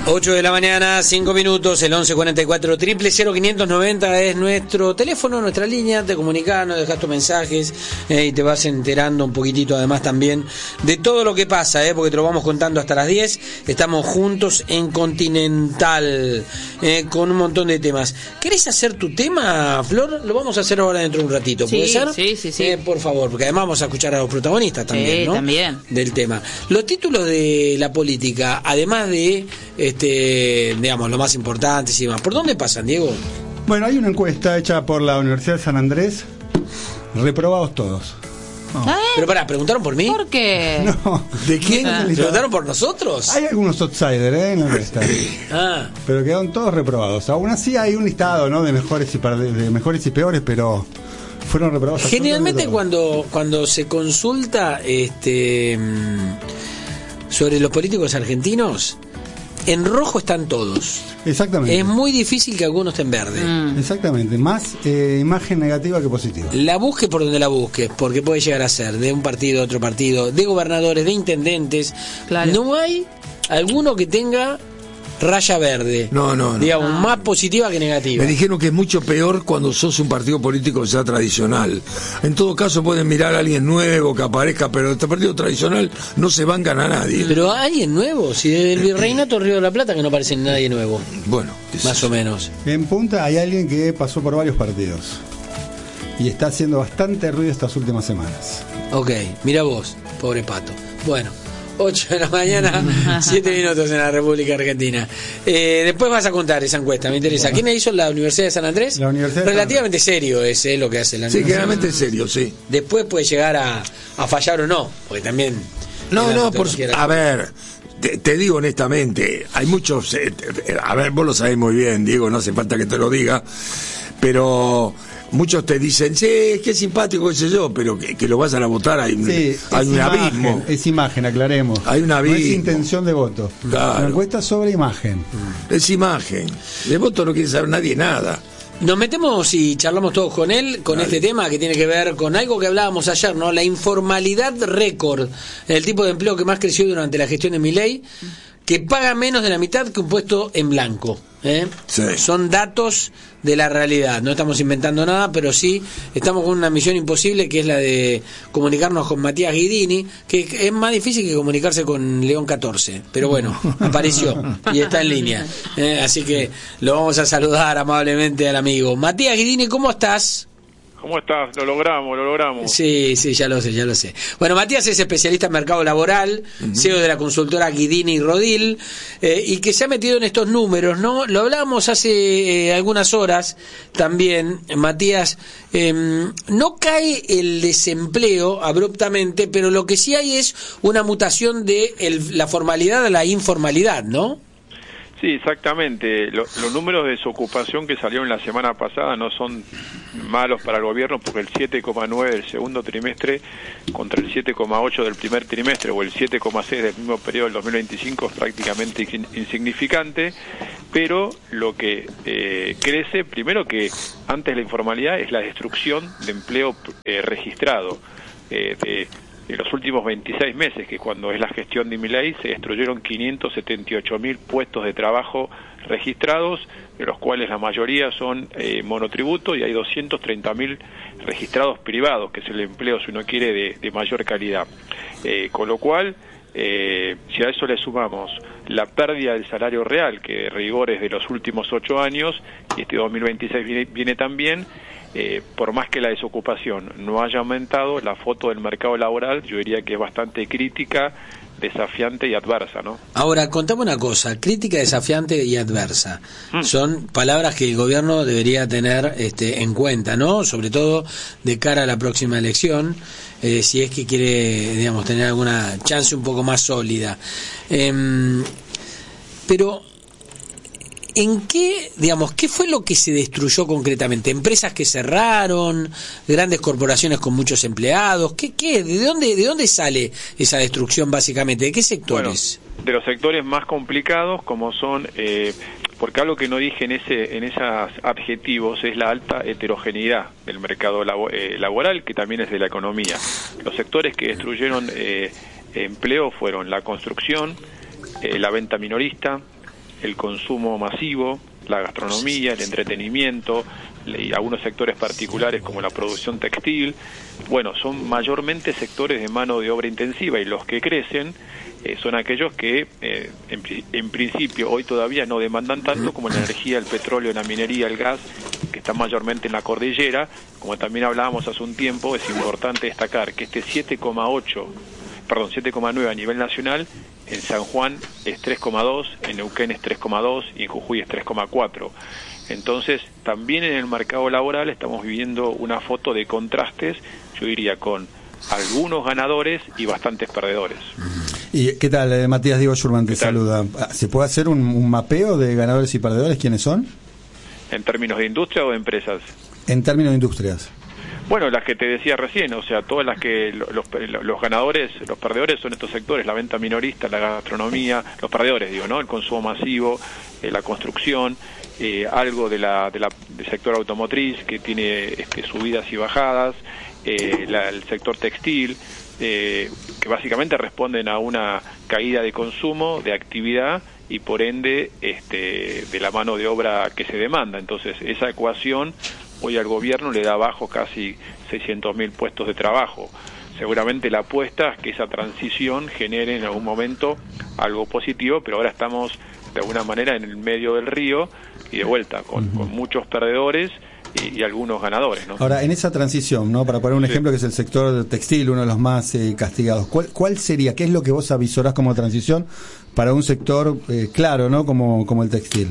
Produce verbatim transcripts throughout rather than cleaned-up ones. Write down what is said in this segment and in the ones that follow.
ocho de la mañana, cinco minutos, el once cuarenta y cuatro, triple cero quinientos noventa es nuestro teléfono, nuestra línea, te comunicás, nos dejás tus mensajes eh, y te vas enterando un poquitito además también de todo lo que pasa, eh, porque te lo vamos contando hasta las diez, estamos juntos en Continental, eh, con un montón de temas. ¿Querés hacer tu tema, Flor? Lo vamos a hacer ahora dentro de un ratito, ¿puede sí, ser? Sí, sí, sí. Eh, por favor, porque además vamos a escuchar a los protagonistas también, sí, ¿no? también. Del tema. Los títulos de la política, además de este, digamos, lo más importante y demás, ¿por dónde pasan, Diego? Bueno, hay una encuesta hecha por la Universidad de San Andrés, reprobados todos. Oh. ¿Eh? Pero pará, ¿preguntaron por mí? ¿Por qué? No. ¿De quién? Ah. ¿Preguntaron por nosotros? Hay algunos outsiders ¿eh? en la encuesta, Ah. pero quedaron todos reprobados. Aún así hay un listado, ¿no? de mejores y, par- de mejores y peores, pero fueron reprobados. Generalmente todos. cuando cuando se consulta este sobre los políticos argentinos, en rojo están todos. Exactamente. Es muy difícil que alguno esté en verde. Mm. Exactamente, más eh, imagen negativa que positiva. La busque por donde la busque, porque puede llegar a ser de un partido a otro partido, de gobernadores, de intendentes. Claro. No hay alguno que tenga raya verde. No, no, no. Digamos, más positiva que negativa. Me dijeron que es mucho peor cuando sos un partido político ya tradicional. En todo caso pueden mirar a alguien nuevo que aparezca, pero este partido tradicional no se bancan a nadie. Pero hay en nuevo, si desde el Virreinato Río de la Plata que no aparece nadie nuevo. Bueno, Más o menos. En Punta hay alguien que pasó por varios partidos y está haciendo bastante ruido estas últimas semanas. Ok, mira vos, pobre pato. Bueno, ocho de la mañana, siete minutos en la República Argentina. Eh, después vas a contar esa encuesta, me interesa. ¿Quién la hizo? ¿La Universidad de San Andrés? La Universidad de Relativamente serio es eh, lo que hace la sí, Universidad. generalmente en serio, sí. Después puede llegar a, a fallar o no, porque también... No, la no, por, metodología- a ver, te, te digo honestamente, hay muchos, eh, eh, a ver, vos lo sabés muy bien, Diego, no hace falta que te lo diga, pero muchos te dicen, sí, es que es simpático, qué sé yo, pero que, que lo vayan a votar, hay, Sí, hay es un imagen, abismo. Es imagen, aclaremos. Hay un No es abismo. intención de voto. Claro. La encuesta sobre imagen. Es imagen. De voto no quiere saber nadie nada. Nos metemos y charlamos todos con él, con Dale. este tema que tiene que ver con algo que hablábamos ayer, ¿no? La informalidad récord, el tipo de empleo que más creció durante la gestión de Milei, que paga menos de la mitad que un puesto en blanco. ¿eh? Sí. Son datos de la realidad, no estamos inventando nada, pero sí estamos con una misión imposible que es la de comunicarnos con Matías Guidini, que es más difícil que comunicarse con León catorce, pero bueno, apareció y está en línea, ¿eh? Así que lo vamos a saludar amablemente al amigo. Matías Guidini, ¿cómo estás? ¿Cómo estás? Lo logramos, lo logramos. Sí, sí, ya lo sé, ya lo sé. Bueno, Matías es especialista en mercado laboral, uh-huh. C E O de la consultora Guidini y Rodil, eh, y que se ha metido en estos números, ¿no? Lo hablábamos hace eh, algunas horas también, Matías. Eh, no cae el desempleo abruptamente, pero lo que sí hay es una mutación de el, la formalidad a la informalidad, ¿no? Sí, exactamente. Lo, los números de desocupación que salieron la semana pasada no son malos para el gobierno porque el siete coma nueve del segundo trimestre contra el siete coma ocho del primer trimestre o el siete coma seis del mismo periodo del dos mil veinticinco es prácticamente insignificante, pero lo que eh, crece, primero que antes la informalidad es la destrucción de empleo eh, registrado. Eh, de, En los últimos veintiséis meses, que cuando es la gestión de Milei, se destruyeron quinientos setenta y ocho mil puestos de trabajo registrados, de los cuales la mayoría son eh, monotributo, y hay doscientos treinta mil registrados privados, que es el empleo, si uno quiere, de, de mayor calidad. Eh, con lo cual, eh, si a eso le sumamos la pérdida del salario real, que de rigor es de los últimos ocho años, y este dos mil veintiséis viene, viene también, Eh, por más que la desocupación no haya aumentado, la foto del mercado laboral yo diría que es bastante crítica, desafiante y adversa, ¿no? Ahora, contame una cosa, crítica, desafiante y adversa. Mm. Son palabras que el gobierno debería tener este, en cuenta, ¿no? Sobre todo de cara a la próxima elección, eh, si es que quiere, digamos, tener alguna chance un poco más sólida. Eh, pero... ¿En qué, digamos, qué fue lo que se destruyó concretamente? ¿Empresas que cerraron? ¿Grandes corporaciones con muchos empleados? ¿Qué, qué, de dónde, de dónde sale esa destrucción básicamente? ¿De qué sectores? Bueno, de los sectores más complicados, como son, eh, porque algo que no dije en ese, en esos adjetivos es la alta heterogeneidad del mercado labo, eh, laboral, que también es de la economía. Los sectores que destruyeron eh, empleo fueron la construcción, eh, la venta minorista, el consumo masivo, la gastronomía, el entretenimiento y algunos sectores particulares como la producción textil. Bueno, son mayormente sectores de mano de obra intensiva, y los que crecen eh, son aquellos que eh, en, en principio hoy todavía no demandan tanto, como la energía, el petróleo, la minería, el gas, que están mayormente en la cordillera. Como también hablábamos hace un tiempo, es importante destacar que este siete coma ocho, perdón, siete coma nueve a nivel nacional, en San Juan es tres coma dos, en Neuquén es tres coma dos y en Jujuy es tres coma cuatro. Entonces, también en el mercado laboral estamos viviendo una foto de contrastes, yo diría, con algunos ganadores y bastantes perdedores. ¿Y qué tal, eh, Matías? Diego Schurman te saluda. ¿Se puede hacer un, un mapeo de ganadores y perdedores? ¿Quiénes son? ¿En términos de industria o de empresas? En términos de industrias. Bueno, las que te decía recién, o sea, todas las que los, los ganadores, los perdedores son estos sectores: la venta minorista, la gastronomía, los perdedores, digo, ¿no? El consumo masivo, eh, la construcción, eh, algo de la, de la, del sector automotriz, que tiene este, subidas y bajadas, eh, la, el sector textil, eh, que básicamente responden a una caída de consumo, de actividad, y por ende este, de la mano de obra que se demanda. Entonces, esa ecuación hoy al gobierno le da abajo casi seiscientos mil puestos de trabajo. Seguramente la apuesta es que esa transición genere en algún momento algo positivo, pero ahora estamos de alguna manera en el medio del río y de vuelta con, uh-huh. con muchos perdedores y, y algunos ganadores, ¿no? Ahora, en esa transición, ¿no? Para poner un sí. ejemplo, que es el sector textil, uno de los más eh, castigados, ¿cuál, ¿cuál sería, qué es lo que vos avisorás como transición para un sector eh, claro, ¿no? Como, como el textil?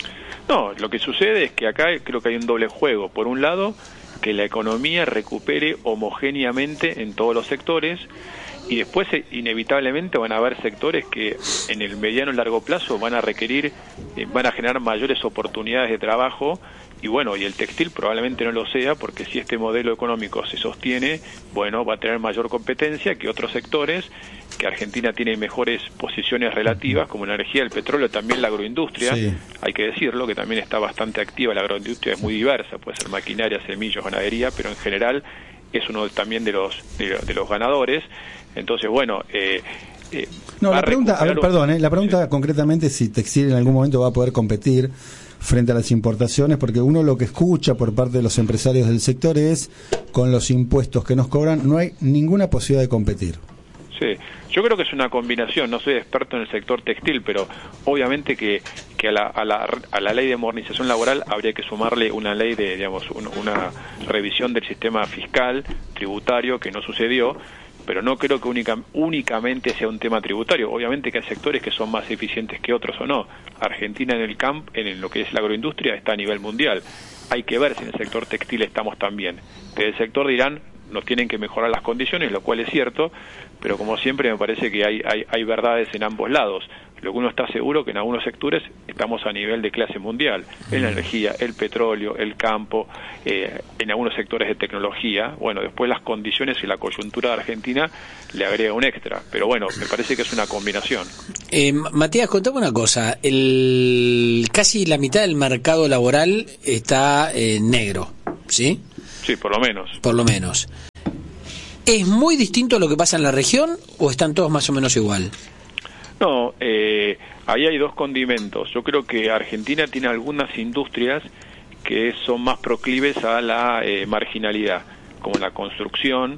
No, lo que sucede es que acá creo que hay un doble juego. Por un lado, que la economía recupere homogéneamente en todos los sectores, y después inevitablemente van a haber sectores que en el mediano y largo plazo van a requerir, eh, van a generar mayores oportunidades de trabajo. Y bueno, y el textil probablemente no lo sea, porque si este modelo económico se sostiene, bueno, va a tener mayor competencia que otros sectores, que Argentina tiene mejores posiciones relativas, como la energía, el petróleo, también la agroindustria, sí. Hay que decirlo, que también está bastante activa. La agroindustria es muy diversa, puede ser maquinaria, semillas, ganadería, pero en general es uno también de los de, de los ganadores. Entonces, bueno, eh, eh, no, la pregunta, a ver, perdón, eh, la pregunta sí. concretamente si textil en algún momento va a poder competir frente a las importaciones, porque uno lo que escucha por parte de los empresarios del sector es, con los impuestos que nos cobran, no hay ninguna posibilidad de competir. Sí, yo creo que es una combinación. No soy experto en el sector textil, pero obviamente que, que a, la, a, la, a la ley de modernización laboral habría que sumarle una ley de, digamos, un, una revisión del sistema fiscal, tributario, que no sucedió. Pero no creo que única, únicamente sea un tema tributario. Obviamente que hay sectores que son más eficientes que otros o no. Argentina en el camp, en lo que es la agroindustria, está a nivel mundial. Hay que ver si en el sector textil estamos también. Desde el sector dirán, nos tienen que mejorar las condiciones, lo cual es cierto, pero como siempre me parece que hay, hay, hay verdades en ambos lados. Lo que uno está seguro que en algunos sectores estamos a nivel de clase mundial, en la energía, el petróleo, el campo, eh, en algunos sectores de tecnología. Bueno, después las condiciones y la coyuntura de Argentina le agrega un extra, pero bueno, me parece que es una combinación. Eh, Matías, contame una cosa, el casi la mitad del mercado laboral está eh, negro, ¿sí? Sí, por lo menos. Por lo menos. ¿Es muy distinto a lo que pasa en la región o están todos más o menos igual? No, eh, ahí hay dos condimentos. Yo creo que Argentina tiene algunas industrias que son más proclives a la eh, marginalidad, como la construcción,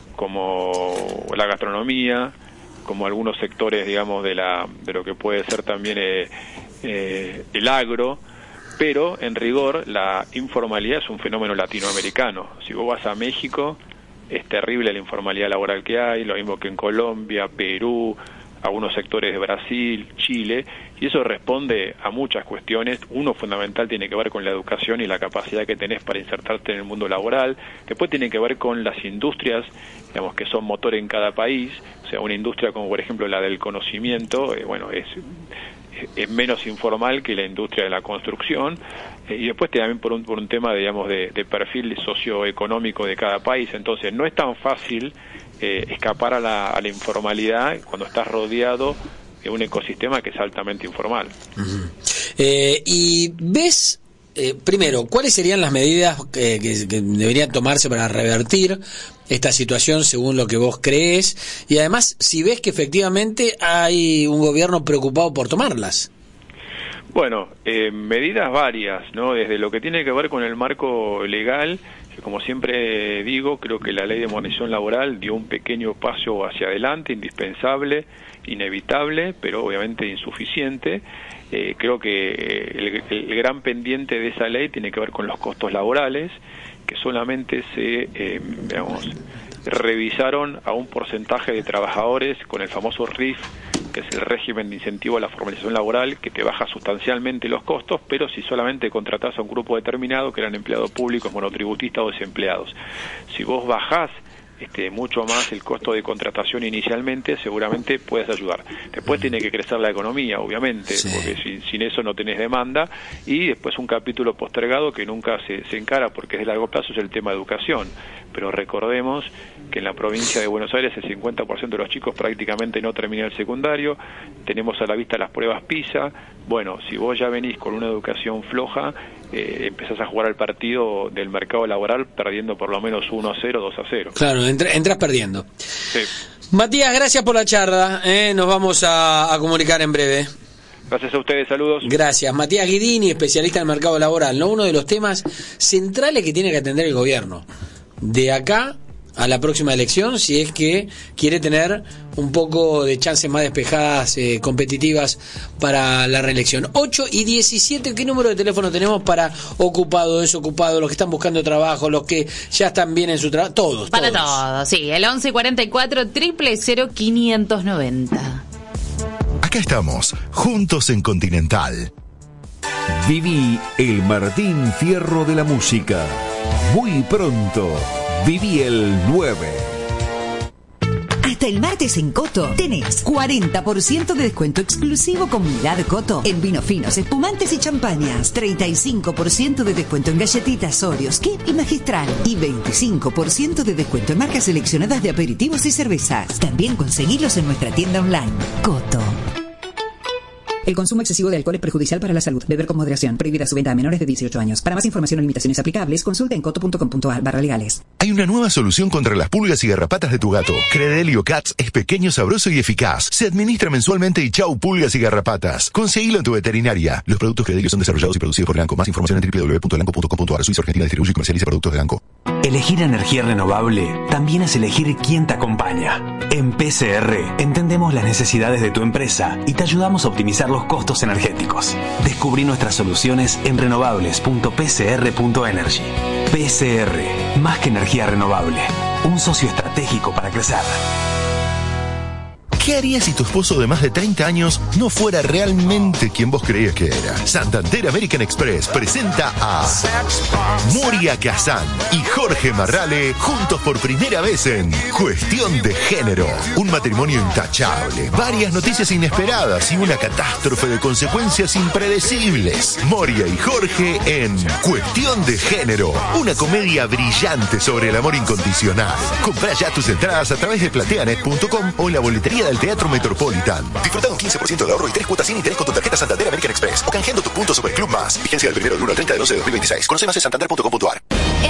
como la gastronomía, como algunos sectores, digamos, de la de lo que puede ser también eh, eh, el agro. Pero, en rigor, la informalidad es un fenómeno latinoamericano. Si vos vas a México, es terrible la informalidad laboral que hay, lo mismo que en Colombia, Perú, algunos sectores de Brasil, Chile, y eso responde a muchas cuestiones. Uno fundamental tiene que ver con la educación y la capacidad que tenés para insertarte en el mundo laboral. Después tiene que ver con las industrias, digamos, que son motor en cada país. O sea, una industria como, por ejemplo, la del conocimiento, eh, bueno, es... es menos informal que la industria de la construcción, eh, y después también por un, por un tema, digamos, de, de perfil socioeconómico de cada país. Entonces no es tan fácil eh, escapar a la, a la informalidad cuando estás rodeado de un ecosistema que es altamente informal. Uh-huh. Eh, y ves, eh, primero, ¿cuáles serían las medidas que, que, que deberían tomarse para revertir esta situación según lo que vos crees? Y además, si ves que efectivamente hay un gobierno preocupado por tomarlas. Bueno, eh, medidas varias, ¿no? Desde lo que tiene que ver con el marco legal, que como siempre digo, creo que la ley de modernización laboral dio un pequeño paso hacia adelante, indispensable, inevitable, pero obviamente insuficiente. Eh, creo que el, el gran pendiente de esa ley tiene que ver con los costos laborales, que solamente se, eh, digamos, revisaron a un porcentaje de trabajadores con el famoso R I F, que es el régimen de incentivo a la formalización laboral, que te baja sustancialmente los costos, pero si solamente contratás a un grupo determinado, que eran empleados públicos, monotributistas o desempleados. Si vos bajás este, mucho más el costo de contratación inicialmente, seguramente puedes ayudar. Después tiene que crecer la economía, obviamente, sí, porque sin, sin eso no tenés demanda, y después un capítulo postergado que nunca se, se encara porque es de largo plazo, es el tema de educación. Pero recordemos que en la provincia de Buenos Aires el cincuenta por ciento de los chicos prácticamente no termina el secundario, tenemos a la vista las pruebas PISA. Bueno, si vos ya venís con una educación floja, eh, empezás a jugar al partido del mercado laboral perdiendo por lo menos uno a cero, dos a cero. Claro, entr- entras perdiendo. Sí. Matías, gracias por la charla, ¿eh? Nos vamos a, a comunicar en breve. Gracias a ustedes, saludos. Gracias. Matías Guidini, especialista en el mercado laboral, ¿no? Uno de los temas centrales que tiene que atender el gobierno de acá a la próxima elección, si es que quiere tener un poco de chances más despejadas, eh, competitivas para la reelección. ocho y diecisiete, ¿qué número de teléfono tenemos para ocupado, desocupado, los que están buscando trabajo, los que ya están bien en su trabajo? Todos, Para todos. todos, sí. El once cuarenta y cuatro, cero cero cero, quinientos noventa. Acá estamos, juntos en Continental. Viví el Martín Fierro de la música. Muy pronto, viví el nueve. Hasta el martes en Coto tenés cuarenta por ciento de descuento exclusivo Comunidad Coto en vinos finos, espumantes y champañas, treinta y cinco por ciento de descuento en galletitas Oreos, Kip y Magistral y veinticinco por ciento de descuento en marcas seleccionadas de aperitivos y cervezas. También conseguilos en nuestra tienda online. Coto. El consumo excesivo de alcohol es perjudicial para la salud. Beber con moderación. Prohibida su venta a menores de dieciocho años. Para más información o limitaciones aplicables, consulta en coto punto com punto a r barra legales. Hay una nueva solución contra las pulgas y garrapatas de tu gato. Credelio Cats es pequeño, sabroso y eficaz. Se administra mensualmente y chau pulgas y garrapatas. Conseguilo en tu veterinaria. Los productos Credelio son desarrollados y producidos por Elanco. Más información en doble u doble u doble u punto elanco punto com punto a r. Suiza Argentina distribuye y comercializa productos de Elanco. Elegir energía renovable también es elegir quién te acompaña. En P C R entendemos las necesidades de tu empresa y te ayudamos a optimizar los costos energéticos. Descubrí nuestras soluciones en renovables punto p c r punto energy. P C R, más que energía renovable, un socio estratégico para crecer. ¿Qué harías si tu esposo de más de treinta años no fuera realmente quien vos creías que era? Santander American Express presenta a Moria Kazan y Jorge Marrale juntos por primera vez en Cuestión de Género. Un matrimonio intachable, varias noticias inesperadas y una catástrofe de consecuencias impredecibles. Moria y Jorge en Cuestión de Género, una comedia brillante sobre el amor incondicional. Comprá ya tus entradas a través de plateanet punto com o en la boletería del Teatro Metropolitan. Disfruta un quince por ciento de ahorro y tres cuotas sin interés con tu tarjeta Santander American Express o canjeando tus puntos Superclub Más. Vigencia del primero del uno al treinta de doce de dos mil veintiséis. Conoce más en santander punto com punto a r.